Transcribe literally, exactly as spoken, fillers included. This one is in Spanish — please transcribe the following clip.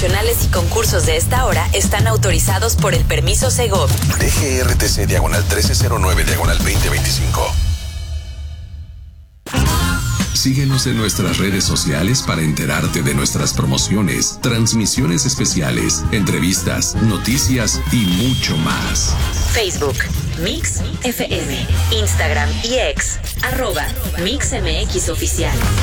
promocionales y concursos de esta hora están autorizados por el permiso Segov. D G R T C diagonal trece cero nueve diagonal veinte veinticinco. Síguenos en nuestras redes sociales para enterarte de nuestras promociones, transmisiones especiales, entrevistas, noticias y mucho más. Facebook, Mix F M, Instagram y X, arroba Mix M X Oficial.